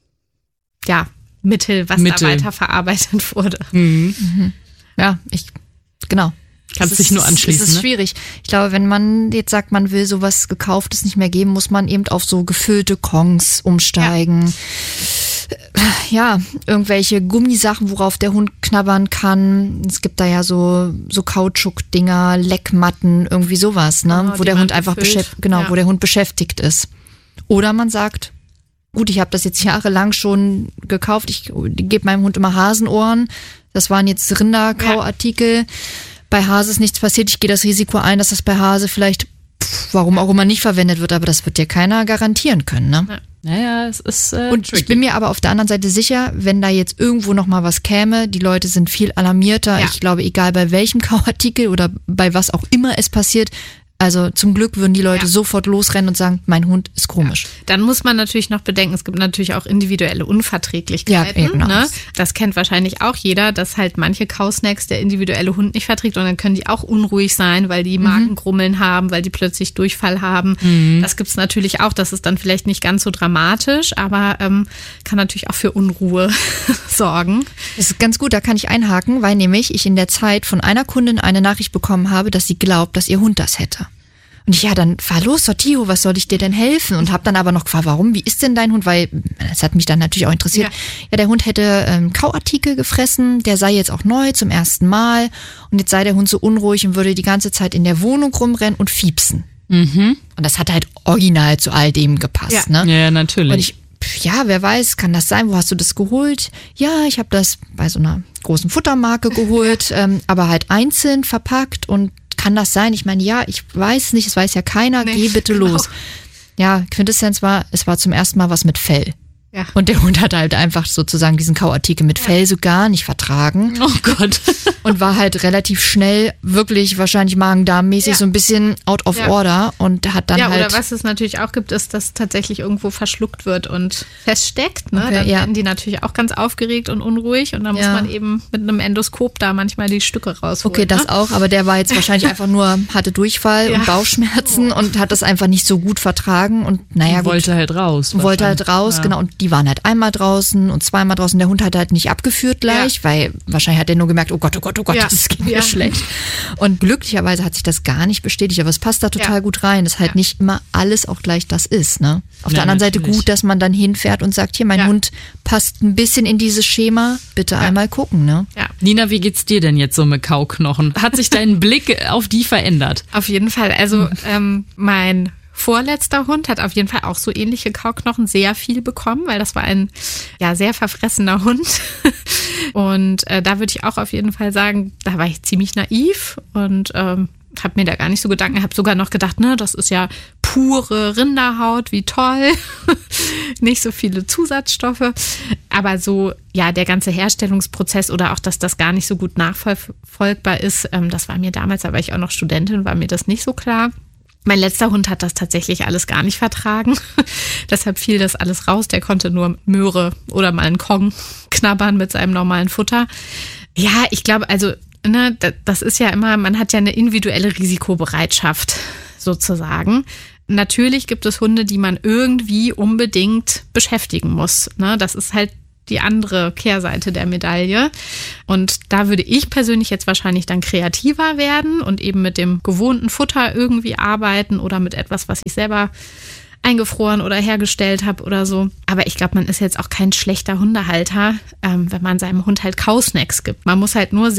was da weiterverarbeitet wurde. Mhm. Ja, genau. Kannst dich nur anschließen. Es ist schwierig. Ich glaube, wenn man jetzt sagt, man will sowas Gekauftes nicht mehr geben, muss man eben auf so gefüllte Kongs umsteigen. Ja, irgendwelche Gummisachen, worauf der Hund knabbern kann. Es gibt da ja so Kautschuk-Dinger, Leckmatten, irgendwie sowas, ne? Wo der Hund einfach wo der Hund beschäftigt ist. Oder man sagt, gut, ich habe das jetzt jahrelang schon gekauft, ich gebe meinem Hund immer Hasenohren. Das waren jetzt Rinderkauartikel. Ja. Bei Hase ist nichts passiert. Ich gehe das Risiko ein, dass das bei Hase vielleicht, warum auch immer, nicht verwendet wird, aber das wird dir keiner garantieren können, ne? Ja. Naja, es ist und tricky. Ich bin mir aber auf der anderen Seite sicher, wenn da jetzt irgendwo noch mal was käme, die Leute sind viel alarmierter. Ja. Ich glaube, egal bei welchem Kauartikel oder bei was auch immer es passiert, Also zum Glück würden die Leute sofort losrennen und sagen, mein Hund ist komisch. Ja. Dann muss man natürlich noch bedenken, es gibt natürlich auch individuelle Unverträglichkeiten. Ja, genau. Ne? Das kennt wahrscheinlich auch jeder, dass halt manche Kausnacks der individuelle Hund nicht verträgt und dann können die auch unruhig sein, weil die Magengrummeln haben, weil die plötzlich Durchfall haben. Das gibt's natürlich auch. Das ist dann vielleicht nicht ganz so dramatisch, aber kann natürlich auch für Unruhe sorgen. Das ist ganz gut, da kann ich einhaken, weil nämlich ich in der Zeit von einer Kundin eine Nachricht bekommen habe, dass sie glaubt, dass ihr Hund das hätte. Und ich, dann fahr los, Sortio, was soll ich dir denn helfen? Und habe dann aber noch gefragt, warum, wie ist denn dein Hund? Weil das hat mich dann natürlich auch interessiert. Ja, der Hund hätte Kauartikel gefressen, der sei jetzt auch neu zum ersten Mal und jetzt sei der Hund so unruhig und würde die ganze Zeit in der Wohnung rumrennen und fiepsen. Und das hat halt original zu all dem gepasst. Ne? Ja, natürlich. Und ich, wer weiß, kann das sein? Wo hast du das geholt? Ja, ich habe das bei so einer großen Futtermarke geholt, aber halt einzeln verpackt und kann das sein? Ich meine, ja, ich weiß nicht, es weiß ja keiner, geh bitte los. Ja, Quintessenz war, es war zum ersten Mal was mit Fell. Ja. Und der Hund hat halt einfach sozusagen diesen Kauartikel mit Fell so gar nicht vertragen. Oh Gott. Und war halt relativ schnell wirklich wahrscheinlich Magen-Darm-mäßig so ein bisschen out of order und hat dann halt... Ja, oder was es natürlich auch gibt, ist, dass tatsächlich irgendwo verschluckt wird und feststeckt. Ne? Okay, dann werden die natürlich auch ganz aufgeregt und unruhig und dann muss man eben mit einem Endoskop da manchmal die Stücke rausholen. Okay, das auch, aber der war jetzt wahrscheinlich einfach nur, hatte Durchfall und Bauchschmerzen und hat das einfach nicht so gut vertragen und naja gut. Wollte halt raus. Wollte halt raus, genau. Und die waren halt einmal draußen und zweimal draußen. Der Hund hat halt nicht abgeführt gleich, weil wahrscheinlich hat er nur gemerkt, oh Gott, das geht mir schlecht. Und glücklicherweise hat sich das gar nicht bestätigt, aber es passt da total gut rein, dass halt nicht immer alles auch gleich das ist. Ne? Auf der anderen Seite gut, dass man dann hinfährt und sagt, hier, mein Hund passt ein bisschen in dieses Schema, bitte einmal gucken. Ne? Ja. Nina, wie geht's dir denn jetzt so mit Kauknochen? Hat sich dein Blick auf die verändert? Auf jeden Fall. Also mein vorletzter Hund hat auf jeden Fall auch so ähnliche Kauknochen sehr viel bekommen, weil das war ein sehr verfressener Hund. Und da würde ich auch auf jeden Fall sagen, da war ich ziemlich naiv und habe mir da gar nicht so Gedanken, habe sogar noch gedacht, ne, das ist ja pure Rinderhaut, wie toll, nicht so viele Zusatzstoffe, aber so, der ganze Herstellungsprozess oder auch, dass das gar nicht so gut nachvollziehbar ist, das war mir damals, da war ich auch noch Studentin, war mir das nicht so klar. Mein letzter Hund hat das tatsächlich alles gar nicht vertragen. Deshalb fiel das alles raus. Der konnte nur Möhre oder mal einen Kong knabbern mit seinem normalen Futter. Ja, ich glaube, also, ne, das ist ja immer, man hat ja eine individuelle Risikobereitschaft sozusagen. Natürlich gibt es Hunde, die man irgendwie unbedingt beschäftigen muss. Ne? Das ist halt die andere Kehrseite der Medaille. Und da würde ich persönlich jetzt wahrscheinlich dann kreativer werden und eben mit dem gewohnten Futter irgendwie arbeiten oder mit etwas, was ich selber eingefroren oder hergestellt habe oder so. Aber ich glaube, man ist jetzt auch kein schlechter Hundehalter, wenn man seinem Hund halt Kausnacks gibt. Man muss halt nur